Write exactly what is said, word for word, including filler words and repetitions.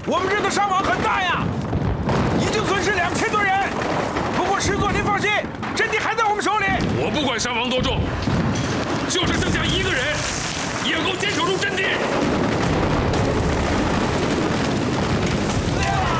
我们这的伤亡很大呀，已经损失两千多人。不过师座您放心，阵地还在我们手里。 我不管伤亡多重，就是剩下一个人，也够坚守住阵地。